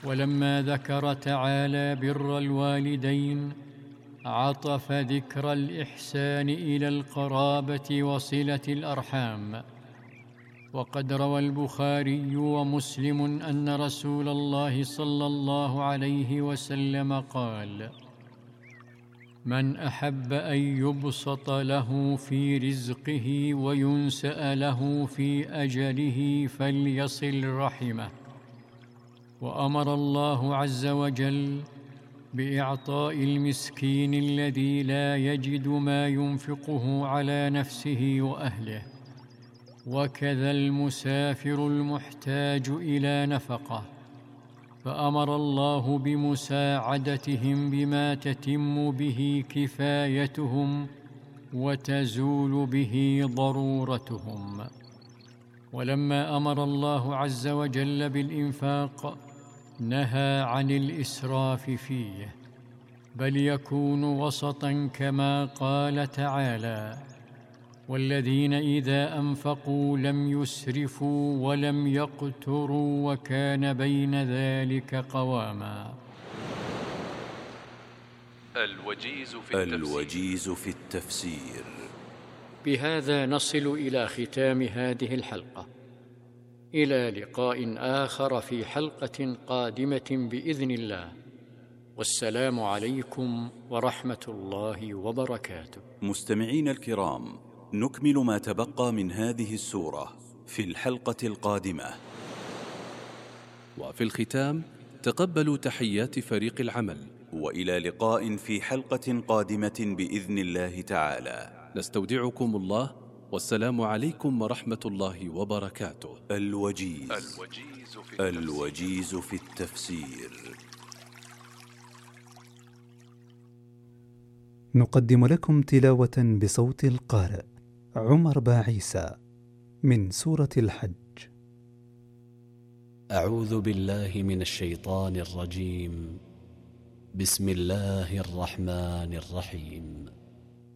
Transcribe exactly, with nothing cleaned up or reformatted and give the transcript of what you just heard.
ولما ذكر تعالى بر الوالدين عطف ذكر الإحسان إلى القرابة وصلة الأرحام. وقد روى البخاري ومسلم أن رسول الله صلى الله عليه وسلم قال: من أحب أن يبسط له في رزقه وينسأ له في أجله فليصل رحمه. وأمر الله عز وجل بإعطاء المسكين الذي لا يجد ما ينفقه على نفسه وأهله، وكذا المسافر المحتاج إلى نفقة، فأمر الله بمساعدتهم بما تتم به كفايتهم وتزول به ضرورتهم. ولما أمر الله عز وجل بالإنفاق نهى عن الإسراف فيه، بل يكون وسطاً كما قال تعالى: والذين إذا أنفقوا لم يسرفوا ولم يقتروا وكان بين ذلك قواما. الوجيز في التفسير, الوجيز في التفسير. بهذا نصل إلى ختام هذه الحلقة، إلى لقاء آخر في حلقة قادمة بإذن الله، والسلام عليكم ورحمة الله وبركاته. مستمعين الكرام، نكمل ما تبقى من هذه السورة في الحلقة القادمة. وفي الختام تقبلوا تحيات فريق العمل، وإلى لقاء في حلقة قادمة بإذن الله تعالى. نستودعكم الله، والسلام عليكم ورحمة الله وبركاته. الوجيز, الوجيز, في, الوجيز في التفسير. نقدم لكم تلاوة بصوت القارئ عمر باعيسى من سورة الحج. أعوذ بالله من الشيطان الرجيم. بسم الله الرحمن الرحيم.